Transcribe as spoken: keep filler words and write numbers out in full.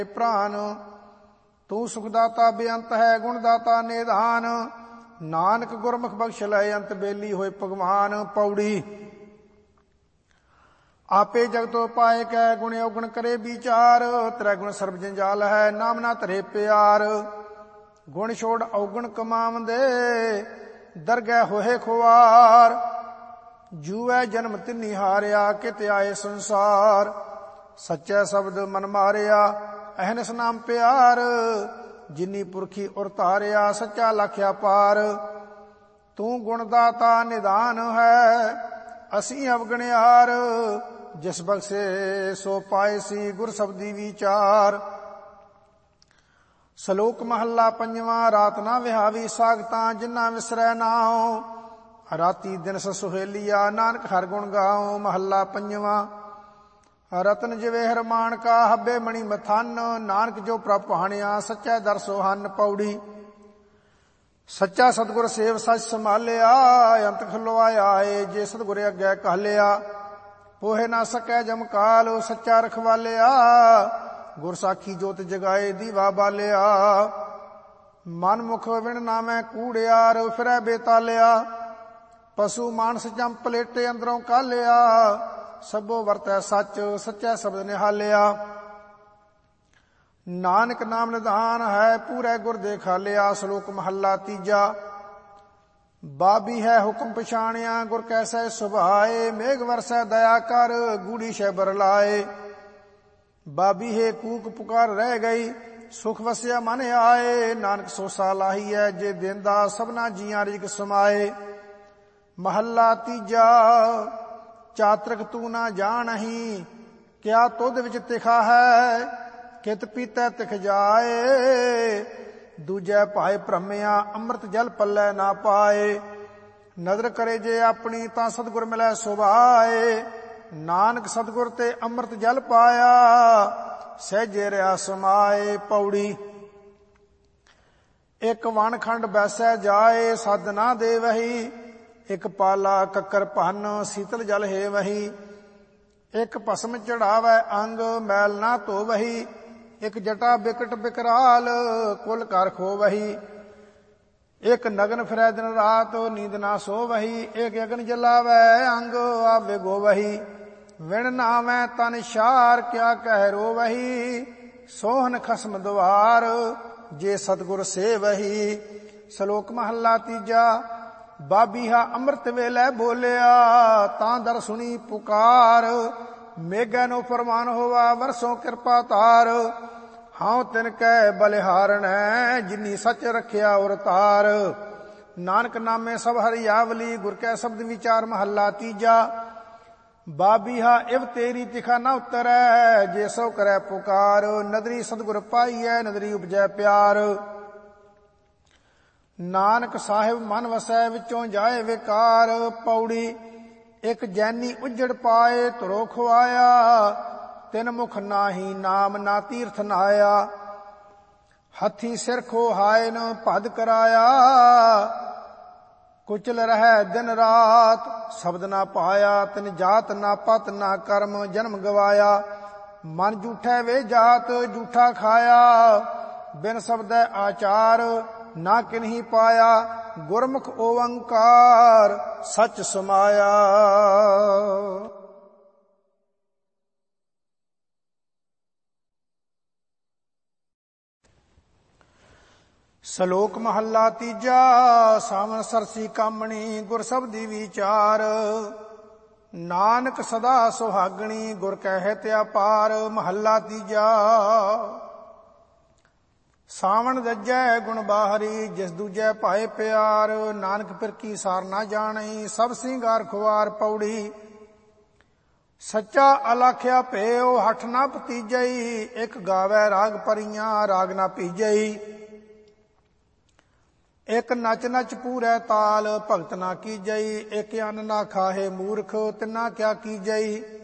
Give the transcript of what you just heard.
ਪ੍ਰਾਨ। ਤੂੰ ਸੁਖਦਾਤਾ ਬੇਅੰਤ ਹੈ, ਗੁਣਦਾਤਾ ਨਿਧਾਨ। ਨਾਨਕ ਗੁਰਮੁਖ ਬਖਸ਼ ਲੈ, ਅੰਤ ਬੇਲੀ ਹੋਏ ਭਗਵਾਨ। ਪੌੜੀ। ਆਪੇ ਜਗਤੋ ਪਾਏ ਕੈ, ਗੁਣ ਔਗਣ ਕਰੇ ਵਿਚਾਰ। ਤ੍ਰੈ ਗੁਣ ਸਰਬ ਜੰਜਾਲ ਹੈ, ਨਾਮ ਨਾ ਧਰੇ ਪਿਆਰ। ਗੁਣ ਛੋੜ ਔਗਣ ਕਮਾਵੰਦੇ, ਦਰਗਹਿ ਹੋਏ ਖੁਆਰ। ਜੂਐ ਜਨਮ ਤਿਨ੍ਹੀ ਹਾਰਿਆ, ਕਿਤ ਆਏ ਸੰਸਾਰ। ਸੱਚੇ ਸ਼ਬਦ ਮਨ ਮਾਰਿਆ, ਅਹਨਿਸ ਨਾਮ ਪਿਆਰ। ਜਿਨੀ ਪੁਰਖੀ ਉਰ ਧਾਰਿਆ, ਸੱਚਾ ਲਖਿਆ ਪਾਰ। ਤੂੰ ਗੁਣਦਾਤਾ ਨਿਧਾਨ ਹੈ, ਅਸੀਂ ਅਵਗਣਿਆਰ। ਜਿਸ ਬਖਸ਼ੇ ਸੋ ਪਾਏ ਸੀ, ਗੁਰ ਸਬਦੀ ਵਿਚਾਰ। ਸ਼ਲੋਕ ਮਹੱਲਾ ਪੰਜਵਾਂ। ਰਾਤ ਨਾ ਵਿਹਾਵੀ ਸਾਗਤਾਂ, ਜਿਨਾ ਵਿਸਰੈ ਨਾਉ। ਰਾਤੀ ਦਿਨ ਸੁਹੇਲੀਆ, ਨਾਨਕ ਹਰਿ ਗੁਣ ਗਾਉ। ਮਹੱਲਾ ਪੰਜਵਾਂ। ਰਤਨ ਜਵੇਹਰ ਮਾਣਕਾ, ਹੱਬੇ ਮਣੀ ਮਥਨ। ਨਾਨਕ ਜੋ ਪ੍ਰਭ ਭਾਣਿਆ, ਸੱਚੈ ਦਰ ਸੋਹਨ। ਪੌੜੀ। ਸੱਚਾ ਸਤਿਗੁਰ ਸੇਵ ਸੱਚ ਸੰਭਾਲਿਆ, ਅੰਤ ਖੁਲਵਾਇਆ ਆਏ। ਜੇ ਸਤਿਗੁਰ ਅੱਗੇ ਕਹਿਲਿਆ, ਪੋਹੇ ਨਾ ਸਕੈ ਜਮ ਕਾਲ। ਸੱਚਾ ਰਖਵਾਲਿਆ, ਗੁਰ ਸਾਖੀ ਜੋਤ ਜਗਾਏ, ਦੀਵਾ ਬਾਲਿਆ। ਮਨ ਮੁਖ ਵਿਣ ਨਾਮੈ ਕੂੜਿਆਰ, ਫਿਰੈ ਬੇਤਾਲਿਆ। ਪਸ਼ੂ ਮਾਨਸ ਜੰਮ ਪਲੇਟੇ, ਅੰਦਰੋਂ ਕਾਲਿਆ। ਸਭੋ ਵਰਤੈ ਸੱਚ, ਸੱਚੈ ਸ਼ਬਦ ਨਿਹਾਲਿਆ। ਨਾਨਕ ਨਾਮ ਨਿਧਾਨ ਹੈ, ਪੂਰੇ ਗੁਰ ਦੇ ਖਾਲਿਆ। ਸ਼ਲੋਕ ਮਹੱਲਾ ਤੀਜਾ। ਬਾਬੀ ਹੈ ਹੁਕਮ ਪਛਾਣਿਆ, ਗੁਰ ਕੈਸੈ ਸੁਭਾਏ। ਮੇਘ ਵਰਸੈ ਦਇਆ ਕਰ, ਗੂੜੀ ਸ਼ੈ ਬਰਲਾਏ। ਬਾਬੀ ਹੈ ਕੂਕ ਪੁਕਾਰ ਰਹਿ ਗਈ, ਸੁਖ ਵਸਿਆ ਮਨ ਆਏ। ਨਾਨਕ ਸੋਸਾ ਲਾਹੀਐ, ਜੇ ਦੇਂਦਾ ਸਭਨਾ ਜੀਆਂ ਰਿਜਕ ਸਮਾਏ। ਮਹੱਲਾ ਤੀਜਾ। ਚਾਤਰਕ ਤੂੰ ਨਾ ਜਾਣਹੀਂ, ਕਿਆ ਤੁਧ ਵਿੱਚ ਤਿਖਾ ਹੈ। ਕਿਤ ਪੀਤੈ ਤਿਖ ਜਾਏ, ਦੂਜੈ ਭਾਏ ਭ੍ਰਮਿਆ। ਅੰਮ੍ਰਿਤ ਜਲ ਪੱਲੇ ਨਾ ਪਾਏ। ਨਦਰ ਕਰੇ ਜੇ ਆਪਣੀ, ਤਾਂ ਸਤਿਗੁਰ ਮਿਲੈ ਸੁਭਾਏ। ਨਾਨਕ ਸਤਿਗੁਰ ਤੇ ਅੰਮ੍ਰਿਤ ਜਲ ਪਾਇਆ, ਸਹਿਜੇ ਰਿਆ ਸਮਾਏ। ਪੌੜੀ। ਇੱਕ ਵਣ ਖੰਡ ਬੈਸੈ ਜਾਏ, ਸੱਦ ਨਾ ਦੇ ਵਹੀ। ਇੱਕ ਪਾਲਾ ਕੱਕਰ ਭੰਨ, ਸੀਤਲ ਜਲ ਹੈ ਵਹੀ। ਇੱਕ ਭਸਮ ਚੜਾਵੈ ਅੰਗ, ਮੈਲ ਨਾ ਧੋ ਵਹੀ। ਇੱਕ ਜਟਾ ਬਿਕਟ ਬਿਕਰਾਲ, ਕੁਲ ਕਰ ਖੋ ਵਹੀ। ਇੱਕ ਨਗਨ ਫਿਰੈ ਦਿਨ ਰਾਤ, ਨੀਂਦ ਨਾ ਸੋ ਵਹੀ। ਇੱਕ ਅਗਨ ਜਲਾਵੈ ਅੰਗ, ਆਵੇ ਗੋ ਵਹੀ। ਵਿਣ ਨਾਵੈ ਤਨ ਸ਼ਾਰ, ਕਿਆ ਕਹਿ ਰੋ ਵਹੀ। ਸੋਹਨ ਖਸਮ ਦੁਆਰ, ਜੇ ਸਤਿਗੁਰ ਸੇ ਵਹੀ। ਸ਼ਲੋਕ ਮਹੱਲਾ ਤੀਜਾ। ਬਾਬੀਹਾ ਅੰਮ੍ਰਿਤ ਵੇਲੇ ਬੋਲਿਆ, ਤਾਂ ਦਰ ਸੁਣੀ ਪੁਕਾਰ। ਮੇਘੈ ਨੂੰ ਫਰਮਾਨ ਹੋਵਾ, ਵਰਸੋਂ ਕਿਰਪਾ ਧਾਰ। ਹਾਂ ਤਿਨ ਕੈ ਬਲਿਹਾਰਣੈ, ਜਿਨੀ ਸੱਚ ਰੱਖਿਆ ਉਰ ਤਾਰ। ਨਾਨਕ ਨਾਮੇ ਸਭ ਹਰਿਆਵਲੀ, ਗੁਰ ਕੈ ਸ਼ਬਦ ਵਿਚਾਰ। ਮਹੱਲਾ ਤੀਜਾ। ਬਾਬੀਹਾ ਇਵ ਤੇਰੀ ਤਿਖਾ ਨਾ ਉਤਰੈ, ਜੇ ਸੋ ਕਰੈ ਪੁਕਾਰ। ਨਦਰੀ ਸਤਿਗੁਰ ਪਾਈਐ, ਨਦਰੀ ਉਪਜੈ ਪਿਆਰ। ਨਾਨਕ ਸਾਹਿਬ ਮਨ ਵਸੈ, ਵਿੱਚੋਂ ਜਾਏ ਵਿਕਾਰ। ਪੌੜੀ। ਇੱਕ ਜੈਨੀ ਉਜੜ ਪਾਏ, ਧੁਰੋ ਖੁਆਇਆ। ਤਿਨ ਮੁਖ ਨਾਹੀ, ਨਾਮ ਨਾ ਤੀਰਥ ਨਾਇਆ। ਹੱਥੀ ਸਿਰ ਖੋਹਾਏ ਨ ਭਦ ਕਰਾਇਆ। ਕੁਚਲ ਰਹਿ ਦਿਨ ਰਾਤ, ਸ਼ਬਦ ਨਾ ਪਾਇਆ। ਤਿਨ ਜਾਤ ਨਾ ਪਤ ਨਾ ਕਰਮ, ਜਨਮ ਗਵਾਇਆ। ਮਨ ਝੂਠੈ ਵੇ ਜਾਤ, ਝੂਠਾ ਖਾਇਆ। ਬਿਨ ਸ਼ਬਦੈ ਆਚਾਰ, ਨਾ ਕਿਨਹੀ ਪਾਇਆ। ਗੁਰਮੁਖ ਓੰਕਾਰ, ਸੱਚ ਸਮਾਇਆ। ਸ਼ਲੋਕ ਮਹੱਲਾ ਤੀਜਾ। ਸਾਵਣ ਸਰਸੀ ਕਾਮਣੀ, ਗੁਰ ਸਬਦੀ ਵਿਚਾਰ। ਨਾਨਕ ਸਦਾ ਸੁਹਾਗਣੀ, ਗੁਰ ਕਹਿ ਤਿਆ ਪਾਰ। ਮਹੱਲਾ ਤੀਜਾ। ਸਾਵਣ ਦੱਜੈ ਗੁਣ ਬਾਹਰੀ, ਜਿਸ ਦੂਜੈ ਭਾਏ ਪਿਆਰ। ਨਾਨਕ ਫਿਰ ਕੀ ਸਾਰ ਨਾ ਜਾਣਈ, ਸਭ ਸਿੰਗਾਰ ਖੁਆਰ। ਪੌੜੀ। ਸੱਚਾ ਅਲਾਖਿਆ ਭੇਉ, ਹਠ ਨਾ ਭਤੀਜਈ। ਇੱਕ ਗਾਵੈ ਰਾਗ ਪਰੀਆਂ, ਰਾਗ ਨਾ ਭੀਜਈ। ਇੱਕ ਨਚ ਨਚ ਪੂਰੈ ਤਾਲ, ਭਗਤ ਨਾ ਕੀਜਈ। ਇੱਕ ਅੰਨ ਨਾ ਖਾਹੇ ਮੂਰਖ, ਤਿਨਾ ਕਿਆ ਕੀਜਈ।